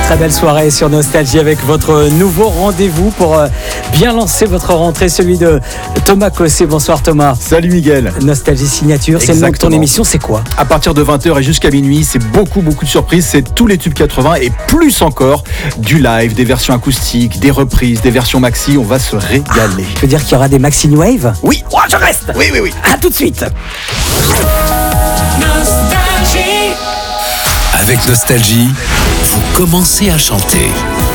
Très belle soirée sur Nostalgie avec votre nouveau rendez-vous pour bien lancer votre rentrée, celui de Thomas Cossé. Bonsoir Thomas. Salut Miguel. Nostalgie Signature, c'est le nom de ton émission, c'est quoi? À partir de 20h et jusqu'à minuit, c'est beaucoup de surprises, c'est tous les tubes 80 et plus encore, du live, des versions acoustiques, des reprises, des versions maxi, on va se régaler. Tu veux dire qu'il y aura des Maxi New Wave? Oui, Oh, je reste. oui. À tout de suite. Avec Nostalgie, vous commencez à chanter.